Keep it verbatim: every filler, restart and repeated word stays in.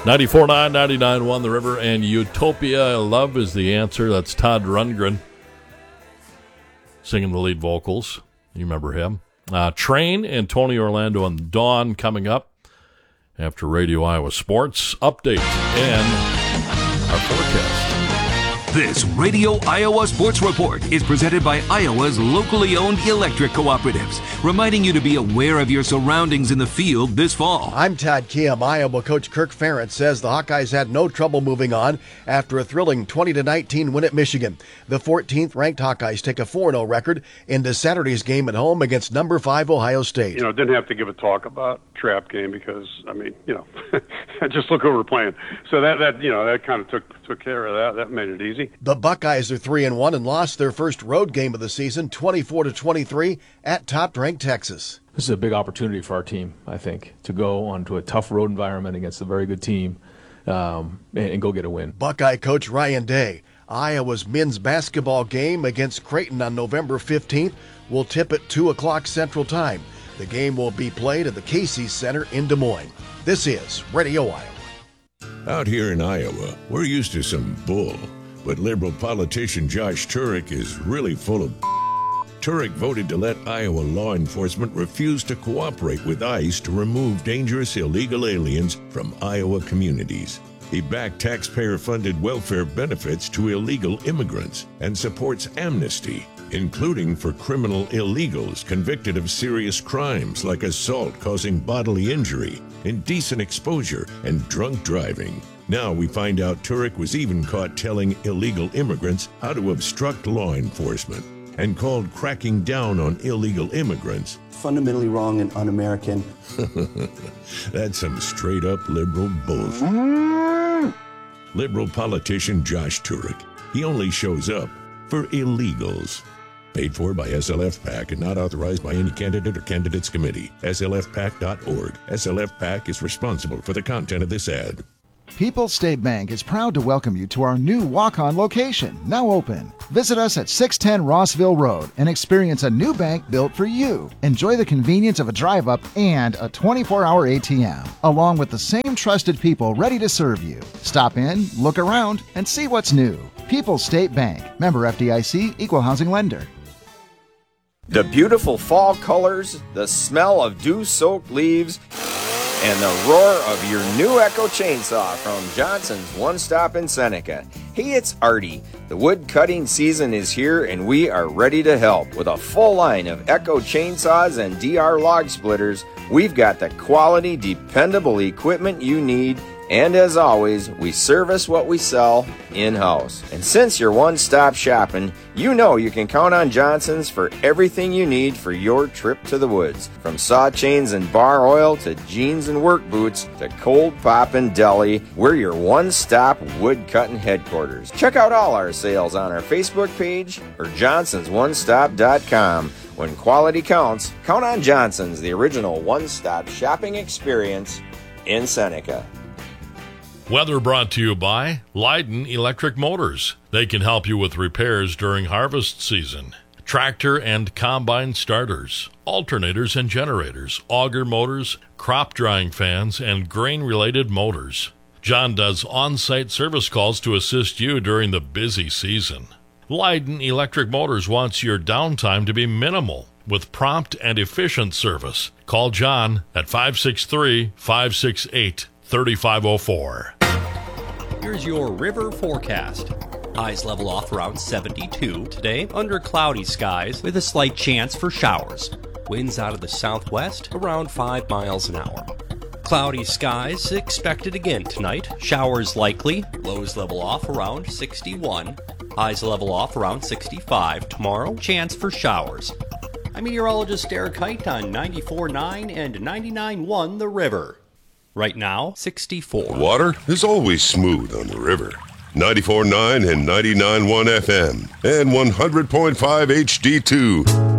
ninety-four point nine, ninety-nine point one The River, and Utopia Love is the answer. That's Todd Rundgren singing the lead vocals. You remember him. Uh, Train and Tony Orlando and Dawn coming up after Radio Iowa Sports Update and our forecast. This Radio Iowa Sports Report is presented by Iowa's locally owned electric cooperatives, reminding you to be aware of your surroundings in the field this fall. I'm Todd Kiem. Iowa coach Kirk Ferentz says the Hawkeyes had no trouble moving on after a thrilling twenty to nineteen win at Michigan. The fourteenth ranked Hawkeyes take a four and oh record into Saturday's game at home against number five Ohio State. You know, didn't have to give a talk about trap game because, I mean, you know, just look who we're playing. So that, that you know, that kind of took took care of that. That made it easy. The Buckeyes are three and one and lost their first road game of the season, twenty-four to twenty-three at top-ranked Texas. This is a big opportunity for our team, I think, to go onto a tough road environment against a very good team um, and, and go get a win. Buckeye coach Ryan Day. Iowa's men's basketball game against Creighton on November fifteenth will tip at two o'clock Central Time. The game will be played at the Casey's Center in Des Moines. This is Radio Iowa. Out here in Iowa, we're used to some bull, but liberal politician Josh Turek is really full of Turek voted to let Iowa law enforcement refuse to cooperate with ICE to remove dangerous illegal aliens from Iowa communities. He backed taxpayer-funded welfare benefits to illegal immigrants and supports amnesty, including for criminal illegals convicted of serious crimes like assault causing bodily injury, indecent exposure, and drunk driving. Now we find out Turek was even caught telling illegal immigrants how to obstruct law enforcement and called cracking down on illegal immigrants fundamentally wrong and un-American. That's some straight-up liberal bullshit. Liberal politician Josh Turek. He only shows up for illegals. Paid for by S L F PAC and not authorized by any candidate or candidates committee. S L F pac dot org. S L F PAC is responsible for the content of this ad. People's State Bank is proud to welcome you to our new walk-on location, now open. Visit us at six ten Rossville Road and experience a new bank built for you. Enjoy the convenience of a drive-up and a twenty-four hour A T M, along with the same trusted people ready to serve you. Stop in, look around, and see what's new. People's State Bank, member F D I C, equal housing lender. The beautiful fall colors, the smell of dew-soaked leaves, and the roar of your new Echo chainsaw from Johnson's One Stop in Seneca. Hey, it's Artie. The wood cutting season is here and we are ready to help. With a full line of Echo chainsaws and D R log splitters, we've got the quality, dependable equipment you need. And as always, we service what we sell in-house. And since you're one-stop shopping, you know you can count on Johnson's for everything you need for your trip to the woods. From saw chains and bar oil to jeans and work boots to cold poppin' deli, we're your one-stop wood-cutting headquarters. Check out all our sales on our Facebook page or johnsons one stop dot com. When quality counts, count on Johnson's, the original one-stop shopping experience in Seneca. Weather brought to you by Leiden Electric Motors. They can help you with repairs during harvest season. Tractor and combine starters, alternators and generators, auger motors, crop drying fans, and grain-related motors. John does on-site service calls to assist you during the busy season. Leiden Electric Motors wants your downtime to be minimal with prompt and efficient service. Call John at five six three, five six eight, three five zero four. Here's your river forecast. Highs level off around seventy-two today under cloudy skies with a slight chance for showers. Winds out of the southwest around five miles an hour. Cloudy skies expected again tonight. Showers likely. Lows level off around sixty-one. Highs level off around sixty-five tomorrow. Chance for showers. I'm meteorologist Eric Height on ninety-four point nine and ninety-nine point one The River. Right now, sixty-four. Water is always smooth on the river. ninety-four point nine and ninety-nine point one F M and one hundred point five H D two.